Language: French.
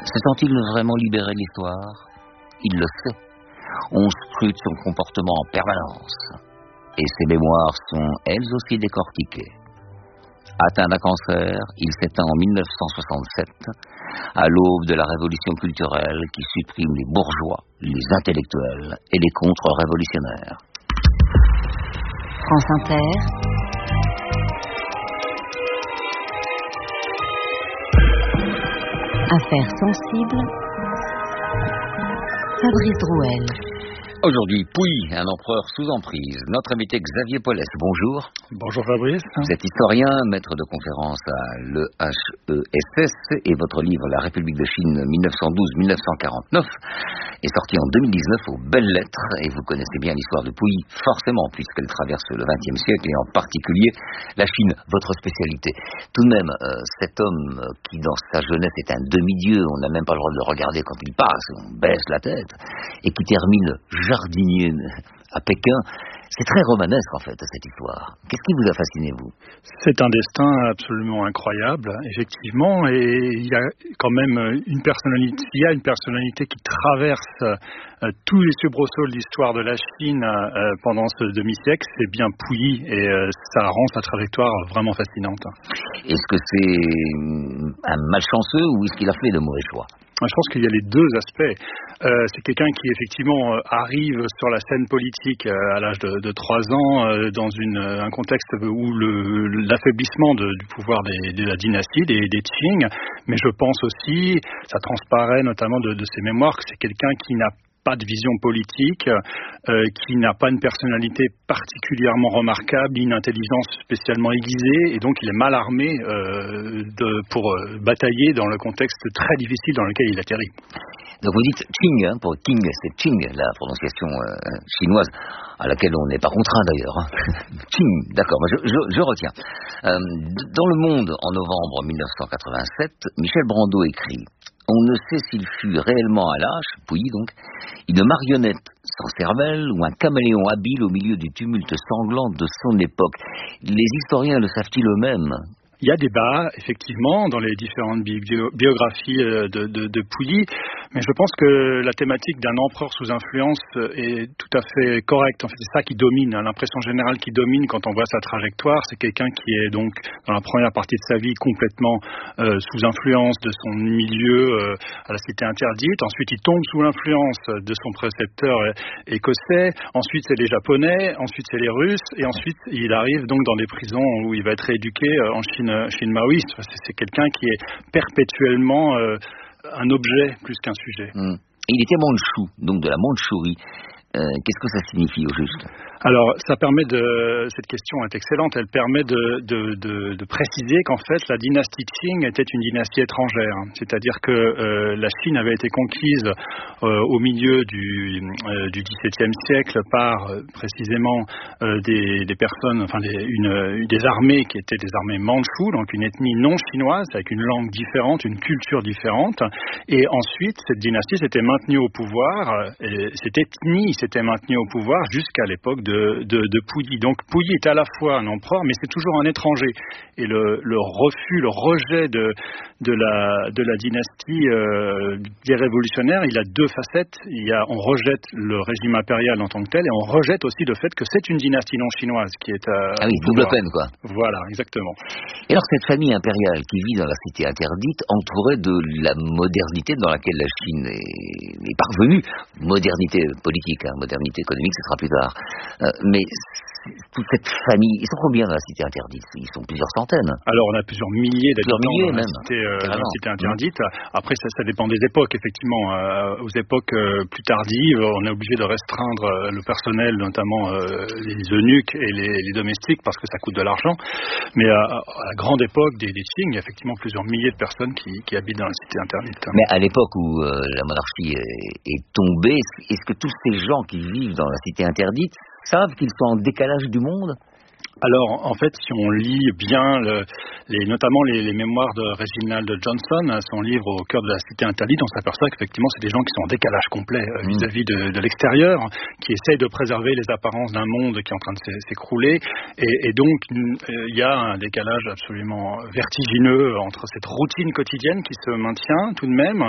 Se sent-il vraiment libéré de l'histoire? Il le sait. On scrute son comportement en permanence. Et ses mémoires sont, elles aussi, décortiquées. Atteint d'un cancer, il s'éteint en 1967, à l'aube de la révolution culturelle qui supprime les bourgeois, les intellectuels et les contre-révolutionnaires. France Inter. Affaires sensibles. Fabrice Drouel. Aujourd'hui, Pouilly, un empereur sous emprise. Notre invité Xavier Paulès, bonjour. Bonjour Fabrice. Vous êtes historien, maître de conférence à l'EHESS et votre livre La République de Chine 1912-1949 est sorti en 2019 aux Belles Lettres et vous connaissez bien l'histoire de Pouilly, forcément, puisqu'elle traverse le XXe siècle et en particulier la Chine, votre spécialité. Tout de même, cet homme qui dans sa jeunesse est un demi-dieu, on n'a même pas le droit de le regarder quand il passe, on baisse la tête, et qui termine jardinier à Pékin, c'est très romanesque en fait cette histoire. Qu'est-ce qui vous a fasciné, vous? C'est un destin absolument incroyable, effectivement, et il y a quand même une personnalité qui traverse tous les soubresauts de l'histoire de la Chine pendant ce demi-siècle, c'est bien Pouilly, et ça rend sa trajectoire vraiment fascinante. Est-ce que c'est un malchanceux ou est-ce qu'il a fait de mauvais choix? Je pense qu'il y a les deux aspects. C'est quelqu'un qui effectivement arrive sur la scène politique à l'âge de 3 ans dans un contexte où l'affaiblissement du pouvoir de la dynastie des Qing, mais je pense aussi, ça transparaît notamment de ses mémoires, que c'est quelqu'un qui n'a pas de vision politique, qui n'a pas une personnalité particulièrement remarquable, ni une intelligence spécialement aiguisée, et donc il est mal armé pour batailler dans le contexte très difficile dans lequel il atterrit. Donc vous dites Qing, pour King, c'est Qing, la prononciation chinoise, à laquelle on n'est pas contraint d'ailleurs. Qing, d'accord, je retiens. Dans Le Monde, en novembre 1987, Michel Brandot écrit: on ne sait s'il fut réellement à l'âge, Pouilly donc, une marionnette sans cervelle ou un caméléon habile au milieu du tumulte sanglant de son époque. Les historiens le savent-ils eux-mêmes? Il y a débat, effectivement, dans les différentes biographies de Pouilly, mais je pense que la thématique d'un empereur sous influence est tout à fait correcte. En fait, c'est ça qui domine, l'impression générale qui domine quand on voit sa trajectoire. C'est quelqu'un qui est donc, dans la première partie de sa vie, complètement sous influence de son milieu à la cité interdite. Ensuite, il tombe sous l'influence de son précepteur écossais. Ensuite, c'est les Japonais. Ensuite, c'est les Russes. Et ensuite, il arrive donc dans des prisons où il va être rééduqué en Chine maoïste. C'est quelqu'un qui est perpétuellement un objet plus qu'un sujet. Il était mandchou, donc de la Mandchourie. Qu'est-ce que ça signifie au juste? Alors, cette question est excellente, elle permet de préciser qu'en fait, la dynastie Qing était une dynastie étrangère. C'est-à-dire que la Chine avait été conquise au milieu du XVIIe siècle par précisément des personnes, enfin des armées qui étaient des armées mandchoues, donc une ethnie non chinoise, avec une langue différente, une culture différente. Et ensuite, cette dynastie s'était maintenue au pouvoir, et cette ethnie s'était maintenue au pouvoir jusqu'à l'époque de Pouilly. Donc Pouilly est à la fois un empereur, mais c'est toujours un étranger. Et le rejet de la dynastie des révolutionnaires, il a deux facettes. On rejette le régime impérial en tant que tel, et on rejette aussi le fait que c'est une dynastie non chinoise qui est à double peine, quoi. Voilà, exactement. Et alors cette famille impériale qui vit dans la cité interdite, entourée de la modernité dans laquelle la Chine est parvenue, modernité politique, modernité économique, ce sera plus tard. Mais toute cette famille, ils sont combien dans la cité interdite? Ils sont plusieurs centaines. Alors on a plusieurs milliers d'habitants dans la même. cité interdite. Après ça dépend des époques, effectivement. Aux époques plus tardives, on est obligé de restreindre le personnel, notamment les eunuques et les domestiques, parce que ça coûte de l'argent. Mais à la grande époque des Qing, il y a effectivement plusieurs milliers de personnes qui habitent dans la cité interdite. Mais à l'époque où la monarchie est tombée, est-ce que tous ces gens qui vivent dans la cité interdite savent qu'ils sont en décalage du monde? Alors, en fait, si on lit bien, notamment les mémoires de Reginald Johnson, son livre Au cœur de la cité interdite, on s'aperçoit qu'effectivement, c'est des gens qui sont en décalage complet vis-à-vis de l'extérieur, qui essayent de préserver les apparences d'un monde qui est en train de s'écrouler. Et donc, il y a un décalage absolument vertigineux entre cette routine quotidienne qui se maintient tout de même,